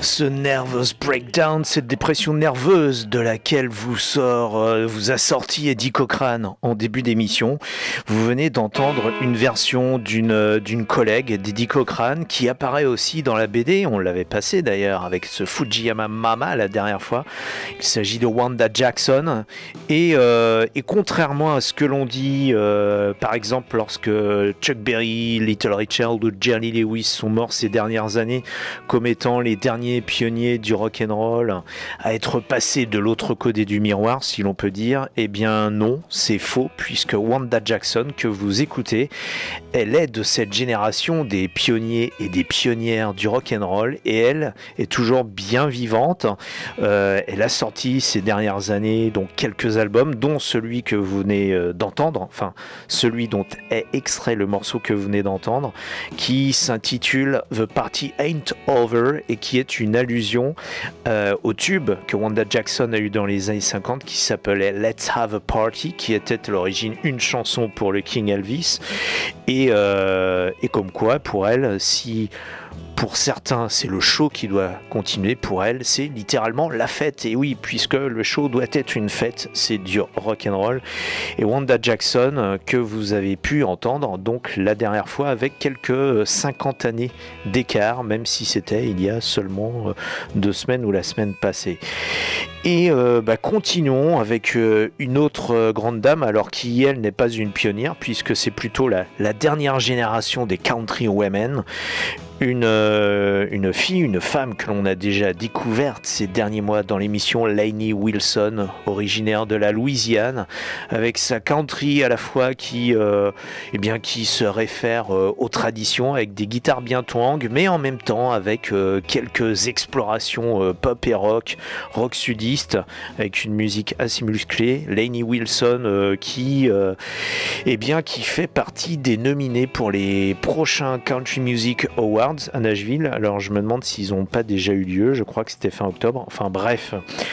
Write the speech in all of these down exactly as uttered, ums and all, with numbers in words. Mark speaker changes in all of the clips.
Speaker 1: ce nervous breakdown, cette dépression nerveuse de laquelle vous sort, euh, vous a sorti Eddie Cochran en début d'émission. Vous venez d'entendre une version d'une euh, d'une collègue d'Eddie Cochran qui apparaît aussi dans la B D. On l'avait passé d'ailleurs avec ce Fujiyama Mama la dernière fois. Il s'agit de Wanda Jackson. Et, euh, et contrairement à ce que l'on dit, euh, par exemple, lorsque Chuck Berry, Little Richard ou Jerry Lewis sont morts ces dernières années comme étant les derniers pionniers du rock'n'roll à être passés de l'autre côté du miroir, si l'on peut dire, eh bien non, c'est faux, puisque Wanda Jackson, que vous écoutez, elle est de cette génération des pionniers et des pionnières du rock'n'roll, et elle est toujours bien vivante. Euh, elle a sorti ces dernières années donc quelques albums, dont celui que vous venez d'entendre, enfin celui dont est extrait le morceau que vous venez d'entendre, qui s'intitule The Party Ain't Over et qui est une allusion euh, au tube que Wanda Jackson a eu dans les années cinquante qui s'appelait Let's Have a Party, qui était à l'origine une chanson pour le King Elvis, et, euh, et comme quoi pour elle, si pour certains, c'est le show qui doit continuer. Pour elle, c'est littéralement la fête. Et oui, puisque le show doit être une fête, c'est du rock'n'roll. Et Wanda Jackson, que vous avez pu entendre donc la dernière fois avec quelques cinquante années d'écart, même si c'était il y a seulement deux semaines ou la semaine passée. Et euh, bah, continuons avec euh, une autre euh, grande dame, alors qui elle n'est pas une pionnière, puisque c'est plutôt la, la dernière génération des country women. Une, euh, une fille, une femme que l'on a déjà découverte ces derniers mois dans l'émission, Lainey Wilson, originaire de la Louisiane, avec sa country à la fois qui, euh, eh bien, qui se réfère euh, aux traditions, avec des guitares bien twang, mais en même temps avec euh, quelques explorations euh, pop et rock, rock sudiste, avec une musique assez musclée. Lainey Wilson euh, qui, euh, eh bien, qui fait partie des nominés pour les prochains Country Music Awards à Nashville. Alors je me demande s'ils n'ont pas déjà eu lieu, je crois que c'était fin octobre, enfin bref,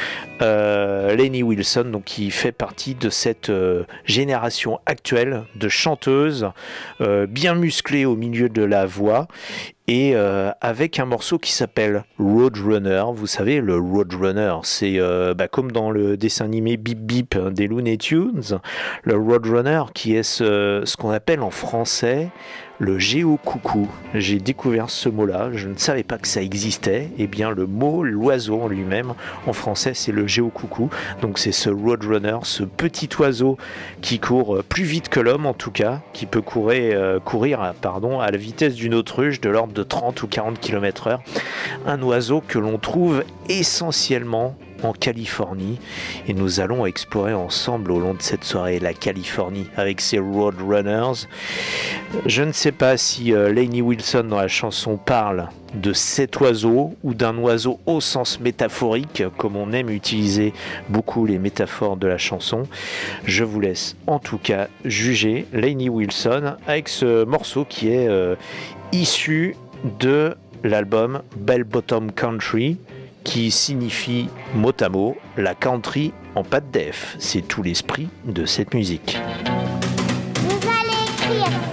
Speaker 1: euh, Lainey Wilson, donc, qui fait partie de cette euh, génération actuelle de chanteuses euh, bien musclées au milieu de la voix, et euh, avec un morceau qui s'appelle Roadrunner. Vous savez, le Roadrunner, c'est euh, bah, comme dans le dessin animé Bip Bip des Looney Tunes, le Roadrunner qui est ce, ce qu'on appelle en français le géocoucou. J'ai découvert ce mot-là, je ne savais pas que ça existait. Et bien le mot, l'oiseau en lui-même, en français c'est le géocoucou. Donc c'est ce Roadrunner, ce petit oiseau qui court plus vite que l'homme en tout cas, qui peut courir, euh, courir pardon, à la vitesse d'une autruche de l'ordre de trente ou quarante kilomètres heure. Un oiseau que l'on trouve essentiellement en Californie, et nous allons explorer ensemble au long de cette soirée la Californie avec ses Roadrunners. Je ne sais pas si euh, Lainey Wilson dans la chanson parle de cet oiseau ou d'un oiseau au sens métaphorique, comme on aime utiliser beaucoup les métaphores de la chanson. Je vous laisse en tout cas juger Lainey Wilson avec ce morceau qui est euh, issu de l'album Bell Bottom Country, qui signifie mot à mot la country en pas de def. C'est tout l'esprit de cette musique.
Speaker 2: Vous allez écrire